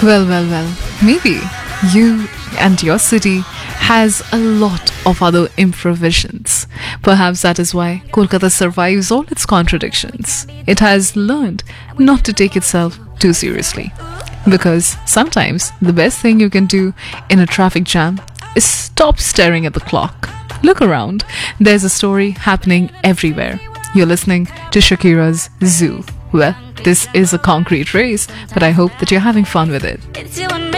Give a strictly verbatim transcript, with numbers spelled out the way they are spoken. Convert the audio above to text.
Well, well, well. Maybe you and your city has a lot of other improvisations. Perhaps that is why Kolkata survives all its contradictions. It has learned not to take itself too seriously. Because sometimes the best thing you can do in a traffic jam is stop staring at the clock. Look around. There's a story happening everywhere. You're listening to Shakira's Zoo. Well, this is a concrete race, but I hope that you're having fun with it. It's you and me.